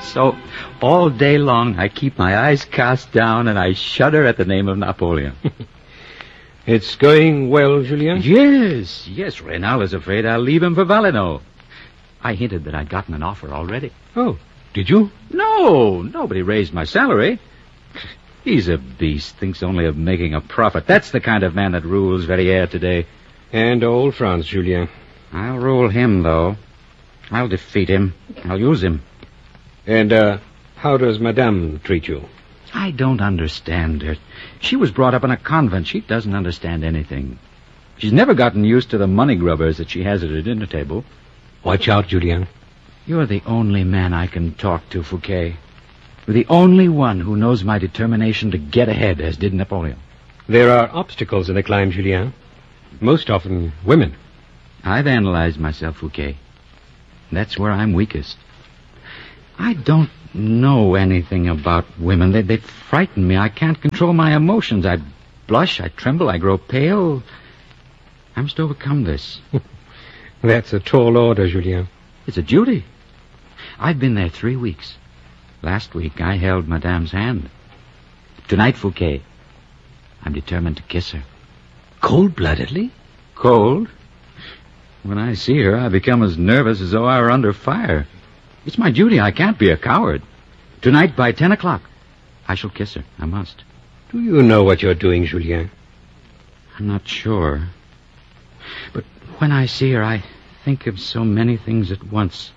So, all day long, I keep my eyes cast down and I shudder at the name of Napoleon. It's going well, Julien? Yes. Reynal is afraid I'll leave him for Valinor. I hinted that I'd gotten an offer already. Oh, did you? No, nobody raised my salary. He's a beast, thinks only of making a profit. That's the kind of man that rules Verrières today. And old France, Julien. I'll rule him, though. I'll defeat him. I'll use him. And, how does Madame treat you? I don't understand her. She was brought up in a convent. She doesn't understand anything. She's never gotten used to the money grubbers that she has at her dinner table. Watch out, Julien. You're the only man I can talk to, Fouquet. You're the only one who knows my determination to get ahead, as did Napoleon. There are obstacles in the climb, Julien. Most often, women. I've analyzed myself, Fouquet. That's where I'm weakest. I don't know anything about women. They frighten me. I can't control my emotions. I blush, I tremble, I grow pale. I must overcome this. That's a tall order, Julien. It's a duty. I've been there 3 weeks. Last week, I held Madame's hand. Tonight, Fouquet, I'm determined to kiss her. Cold-bloodedly? Cold? When I see her, I become as nervous as though I were under fire. It's my duty. I can't be a coward. Tonight, by 10 o'clock, I shall kiss her. I must. Do you know what you're doing, Julien? I'm not sure. But when I see her, I think of so many things at once.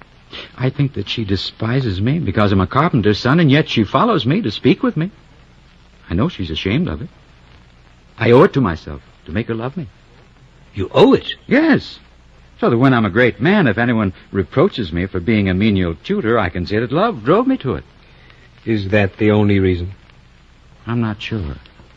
I think that she despises me because I'm a carpenter's son, and yet she follows me to speak with me. I know she's ashamed of it. I owe it to myself to make her love me. You owe it? Yes. So that when I'm a great man, if anyone reproaches me for being a menial tutor, I can say that love drove me to it. Is that the only reason? I'm not sure.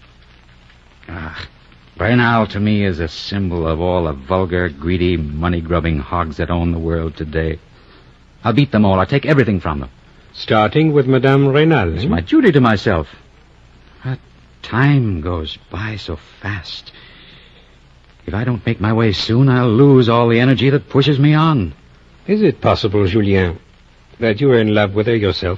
Bernal to me is a symbol of all the vulgar, greedy, money-grubbing hogs that own the world today. I'll beat them all. I'll take everything from them. Starting with Madame Reynal. It's my duty to myself. But time goes by so fast. If I don't make my way soon, I'll lose all the energy that pushes me on. Is it possible, Julien, that you are in love with her yourself?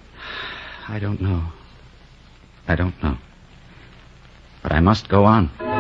I don't know. But I must go on.